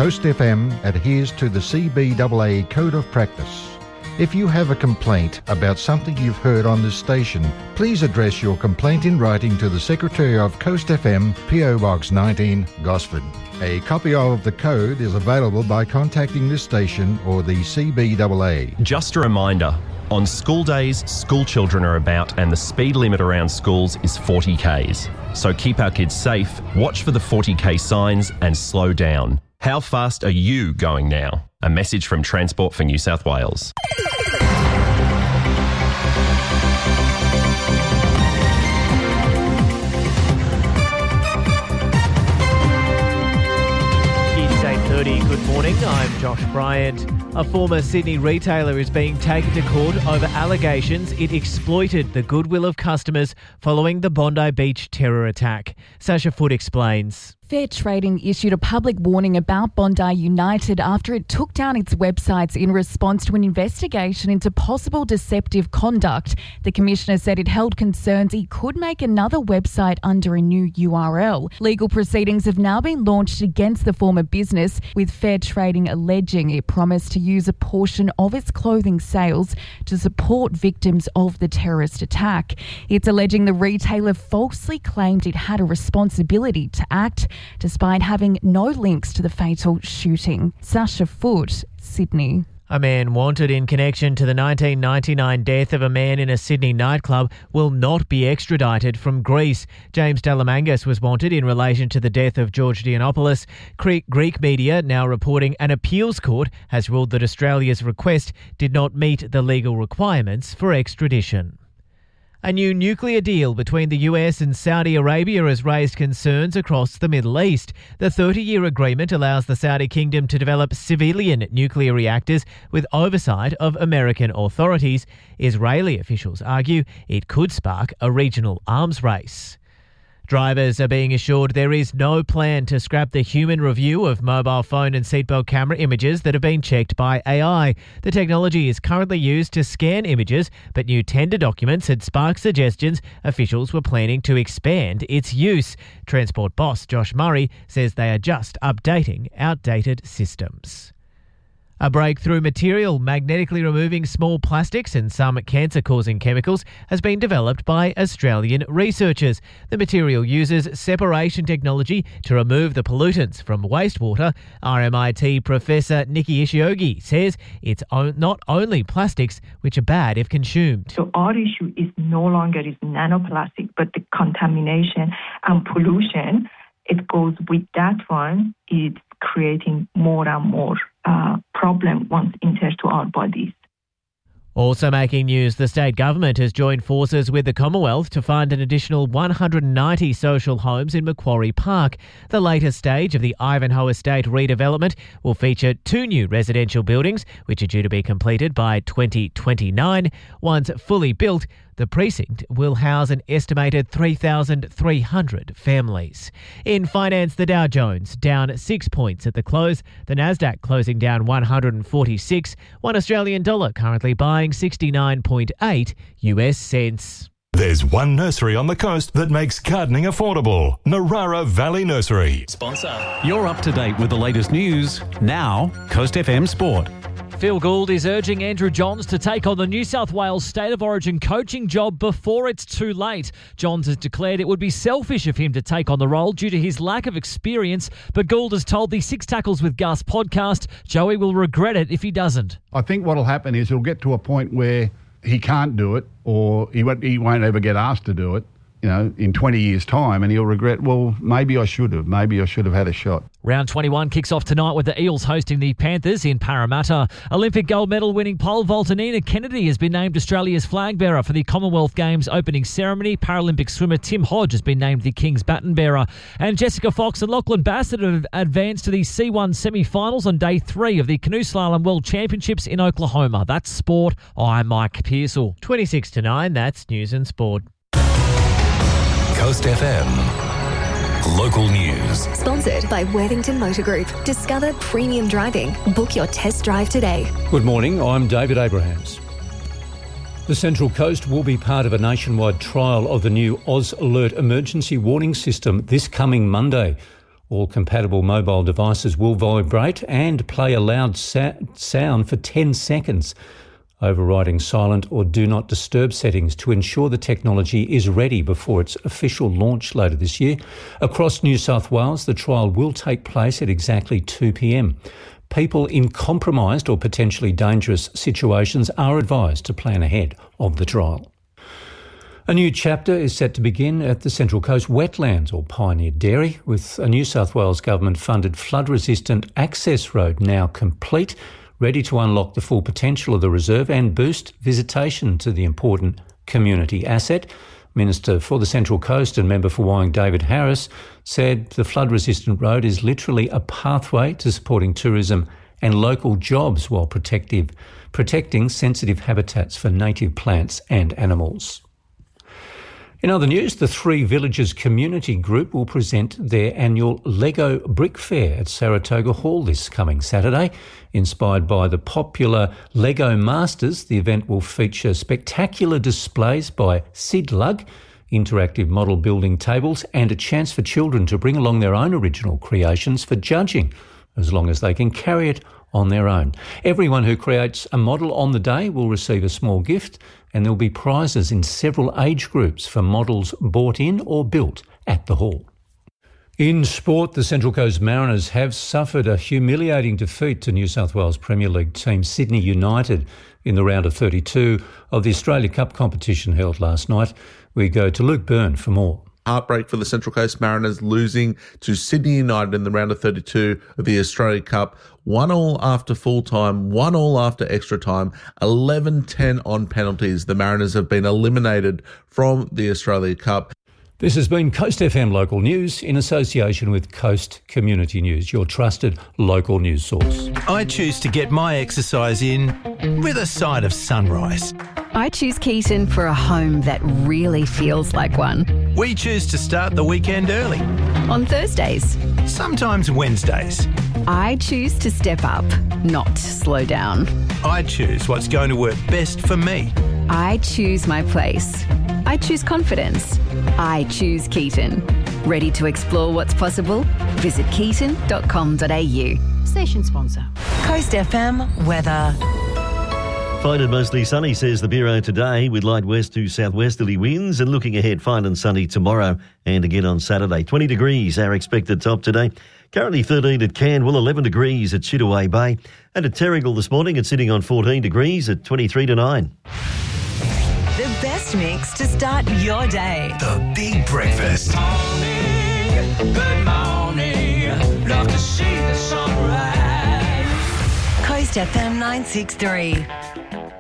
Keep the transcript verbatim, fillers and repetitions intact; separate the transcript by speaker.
Speaker 1: Coast F M adheres to the C B A A Code of Practice. If you have a complaint about something you've heard on this station, please address your complaint in writing to the Secretary of Coast F M, P O Box nineteen, Gosford. A copy of the code is available by contacting this station or the C B A A.
Speaker 2: Just a reminder, on school days, school children are about and the speed limit around schools is forty kays. So keep our kids safe, watch for the forty k signs and slow down. How fast are you going now? A message from Transport for New South Wales.
Speaker 3: It's eight thirty. Good morning. I'm Josh Bryant. A former Sydney retailer is being taken to court over allegations it exploited the goodwill of customers following the Bondi Beach terror attack. Sasha Foote explains.
Speaker 4: Fair Trading issued a public warning about Bondi United after it took down its websites in response to an investigation into possible deceptive conduct. The Commissioner said it held concerns he could make another website under a new U R L. Legal proceedings have now been launched against the former business, with Fair Trading alleging it promised to use a portion of its clothing sales to support victims of the terrorist attack. It's alleging the retailer falsely claimed it had a responsibility to act, despite having no links to the fatal shooting. Sasha Foote, Sydney.
Speaker 3: A man wanted in connection to the nineteen ninety-nine death of a man in a Sydney nightclub will not be extradited from Greece. James Delamangas was wanted in relation to the death of George Giannopoulos. Greek media now reporting an appeals court has ruled that Australia's request did not meet the legal requirements for extradition. A new nuclear deal between the U S and Saudi Arabia has raised concerns across the Middle East. The thirty-year agreement allows the Saudi kingdom to develop civilian nuclear reactors with oversight of American authorities. Israeli officials argue it could spark a regional arms race. Drivers are being assured there is no plan to scrap the human review of mobile phone and seatbelt camera images that have been checked by A I. The technology is currently used to scan images, but new tender documents had sparked suggestions officials were planning to expand its use. Transport boss Josh Murray says they are just updating outdated systems. A breakthrough material magnetically removing small plastics and some cancer-causing chemicals has been developed by Australian researchers. The material uses separation technology to remove the pollutants from wastewater. R M I T Professor Nikki Ishiogi says it's not only plastics which are bad if consumed.
Speaker 5: So our issue is no longer is nanoplastic, but the contamination and pollution, it goes with that one, it's creating more and more uh, problem once entered to our bodies.
Speaker 3: Also making news, the state government has joined forces with the Commonwealth to fund an additional one hundred ninety social homes in Macquarie Park. The latest stage of the Ivanhoe Estate redevelopment will feature two new residential buildings, which are due to be completed by twenty twenty-nine. Once fully built, the precinct will house an estimated three thousand three hundred families. In finance, the Dow Jones down six points at the close. The Nasdaq closing down one hundred forty-six. One Australian dollar currently buying sixty-nine point eight U S cents.
Speaker 6: There's one nursery on the coast that makes gardening affordable. Narara Valley Nursery.
Speaker 7: Sponsor. You're up to date with the latest news. Now, Coast F M Sport.
Speaker 8: Phil Gould is urging Andrew Johns to take on the New South Wales State of Origin coaching job before it's too late. Johns has declared it would be selfish of him to take on the role due to his lack of experience, but Gould has told the Six Tackles with Gus podcast Joey will regret it if he doesn't.
Speaker 9: I think what will happen is he'll get to a point where he can't do it, or he won't, he won't ever get asked to do it, you know, in twenty years' time, and he'll regret, well, maybe I should have. Maybe I should have had a shot.
Speaker 8: Round twenty-one kicks off tonight with the Eels hosting the Panthers in Parramatta. Olympic gold medal winning pole vaulter Nina Kennedy has been named Australia's flag bearer for the Commonwealth Games opening ceremony. Paralympic swimmer Tim Hodge has been named the King's baton bearer. And Jessica Fox and Lachlan Bassett have advanced to the C one semi-finals on day three of the Canoe Slalom World Championships in Oklahoma. That's sport. I'm Mike Pearsall.
Speaker 3: twenty-six to nine, that's news and sport.
Speaker 6: Coast F M. Local news.
Speaker 10: Sponsored by Worthington Motor Group. Discover premium driving. Book your test drive today.
Speaker 11: Good morning, I'm David Abrahams. The Central Coast will be part of a nationwide trial of the new Oz Alert emergency warning system this coming Monday. All compatible mobile devices will vibrate and play a loud sa- sound for ten seconds, overriding silent or do not disturb settings to ensure the technology is ready before its official launch later this year. Across New South Wales, the trial will take place at exactly two p.m. People in compromised or potentially dangerous situations are advised to plan ahead of the trial. A new chapter is set to begin at the Central Coast Wetlands, or Pioneer Dairy, with a New South Wales government-funded flood-resistant access road now complete, ready to unlock the full potential of the reserve and boost visitation to the important community asset. Minister for the Central Coast and member for Wyong David Harris said the flood-resistant road is literally a pathway to supporting tourism and local jobs while protective, protecting sensitive habitats for native plants and animals. In other news, the Three Villages Community Group will present their annual Lego Brick Fair at Saratoga Hall this coming Saturday. Inspired by the popular Lego Masters, the event will feature spectacular displays by Sid Lug, interactive model building tables, and a chance for children to bring along their own original creations for judging, as long as they can carry it on their own. Everyone who creates a model on the day will receive a small gift, and there'll be prizes in several age groups for models bought in or built at the hall. In sport, the Central Coast Mariners have suffered a humiliating defeat to New South Wales Premier League team Sydney United in the round of thirty-two of the Australia Cup competition held last night. We go to Luke Byrne for more.
Speaker 12: Heartbreak for the Central Coast Mariners, losing to Sydney United in the round of thirty-two of the Australia Cup. One all after full time, one all after extra time, eleven ten on penalties. The Mariners have been eliminated from the Australia Cup.
Speaker 11: This has been Coast F M Local News in association with Coast Community News, your trusted local news source.
Speaker 13: I choose to get my exercise in with a side of sunrise.
Speaker 14: I choose Keaton for a home that really feels like one.
Speaker 13: We choose to start the weekend early.
Speaker 14: On Thursdays.
Speaker 13: Sometimes Wednesdays.
Speaker 14: I choose to step up, not slow down.
Speaker 13: I choose what's going to work best for me.
Speaker 14: I choose my place. I choose confidence. I choose Keaton. Ready to explore what's possible? Visit keaton dot com dot a u.
Speaker 15: Station sponsor.
Speaker 16: Coast F M weather.
Speaker 17: Fine and mostly sunny, says the Bureau today, with light west to southwesterly winds, and looking ahead, fine and sunny tomorrow and again on Saturday. twenty degrees our expected top today. Currently thirteen at Canwell, eleven degrees at Chittaway Bay, and at Terrigal this morning it's sitting on fourteen degrees at twenty-three to nine.
Speaker 16: The best mix to start your day.
Speaker 13: The Big Breakfast. Morning, good morning, love to see the sunrise.
Speaker 16: Coast F M nine six three.